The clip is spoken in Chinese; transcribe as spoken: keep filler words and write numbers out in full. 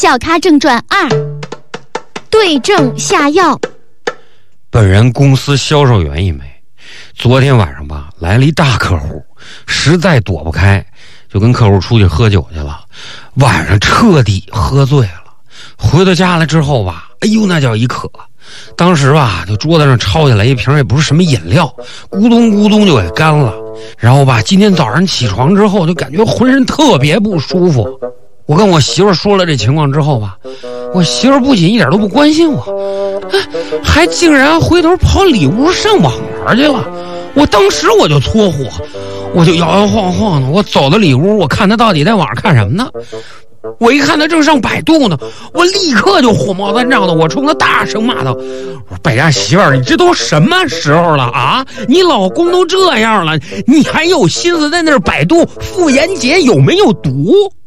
小咖正传二，对症下药。 本人公司销售员一枚，昨天晚上吧来了一大客户，实在躲不开，就跟客户出去喝酒去了。晚上彻底喝醉了，回到家来之后吧，哎呦那叫一渴。当时吧就桌子上抄起来一瓶也不是什么饮料，咕咚咕咚就给干了。然后吧今天早上起床之后就感觉浑身特别不舒服。我跟我媳妇说了这情况之后吧，我媳妇不仅一点都不关心我，哎，还竟然回头跑里屋上网玩去了。我当时我就搓火，我就摇摇晃晃的，我走到里屋，我看他到底在网上看什么呢？我一看他正上百度呢，我立刻就火冒三丈的，我冲他大声骂道：“我说败家媳妇儿，你这都什么时候了啊？你老公都这样了，你还有心思在那儿百度妇炎洁有没有毒？”